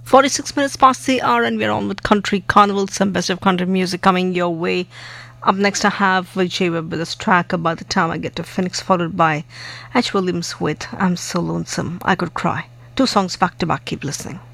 46 minutes past the hour, and we're on with Country Carnival, some best of country music coming your way. Up next, I have Vijay Webb with this track About the Time I Get to Phoenix, followed by H. Williams with I'm So Lonesome I Could Cry. Two songs back to back. Keep listening.